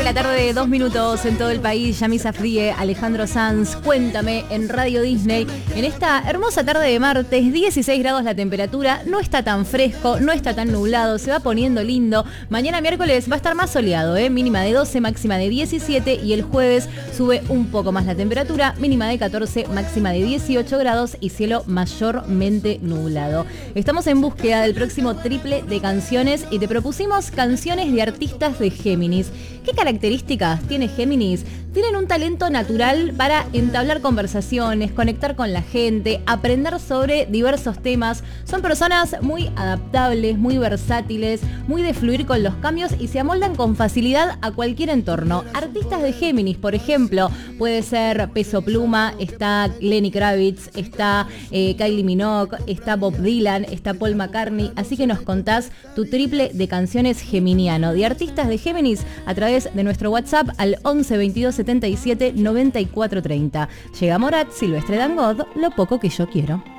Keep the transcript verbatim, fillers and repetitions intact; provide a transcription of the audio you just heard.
de la tarde, dos minutos en todo el país. Yamisa Frie, Alejandro Sanz, Cuéntame en Radio Disney. En esta hermosa tarde de martes, dieciséis grados la temperatura, no está tan fresco, no está tan nublado, se va poniendo lindo. Mañana miércoles va a estar más soleado, ¿eh? Mínima de doce, máxima de diecisiete, y el jueves sube un poco más la temperatura, mínima de catorce, máxima de dieciocho grados y cielo mayormente nublado. Estamos en búsqueda del próximo triple de canciones y te propusimos canciones de artistas de Géminis. ¿Qué características tiene Géminis? Tienen un talento natural para entablar conversaciones, conectar con la gente, aprender sobre diversos temas. Son personas muy adaptables, muy versátiles, muy de fluir con los cambios y se amoldan con facilidad a cualquier entorno. Artistas de Géminis, por ejemplo, puede ser Peso Pluma, está Lenny Kravitz, está eh, Kylie Minogue, está Bob Dylan, está Paul McCartney. Así que nos contás tu triple de canciones geminiano de artistas de Géminis a través de nuestro WhatsApp al once veintidós setenta y siete noventa y cuatro treinta. Llega Morat, Silvestre Dangond, Lo poco que yo quiero.